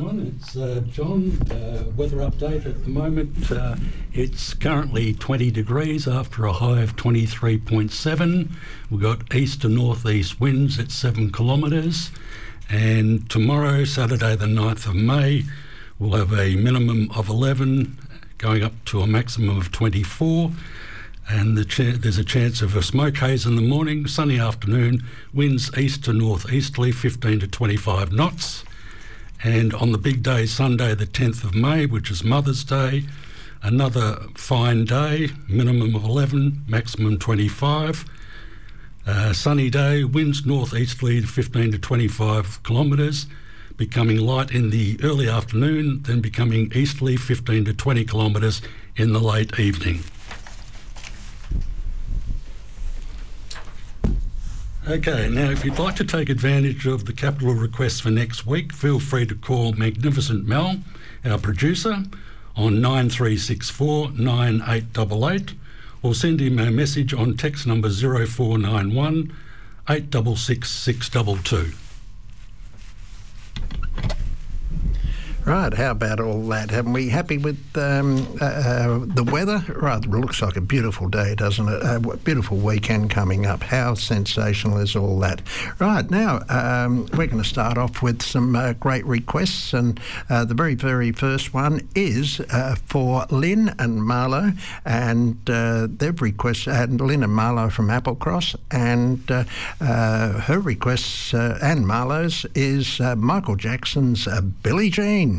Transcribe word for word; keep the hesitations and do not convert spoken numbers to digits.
everyone. It's uh, John. Uh, weather update at the moment. Uh, it's currently twenty degrees after a high of twenty-three point seven. We've got east to northeast winds at seven kilometres. And tomorrow, Saturday the ninth of May, we'll have a minimum of eleven going up to a maximum of twenty-four. And the ch- there's a chance of a smoke haze in the morning, sunny afternoon, winds east to northeasterly, fifteen to twenty-five knots. And on the big day, Sunday the tenth of May, which is Mother's Day, another fine day, minimum of eleven, maximum twenty-five. Uh, sunny day, winds northeasterly, fifteen to twenty-five kilometres, becoming light in the early afternoon, then becoming easterly, fifteen to twenty kilometres in the late evening. Okay, now if you'd like to take advantage of the capital requests for next week, feel free to call Magnificent Mel, our producer, on nine three six four nine eight eight eight, or send him a message on text number zero four nine one eight six six six two two. Right, how about all that? Haven't we happy with um, uh, uh, the weather? Right, it looks like a beautiful day, doesn't it? A beautiful weekend coming up. How sensational is all that? Right, now um, we're going to start off with some uh, great requests, and uh, the very, very first one is uh, for Lynn and Marlo, and uh, they've requested, and Lynn and Marlo from Applecross, and uh, uh, her requests uh, and Marlo's is uh, Michael Jackson's uh, Billie Jean.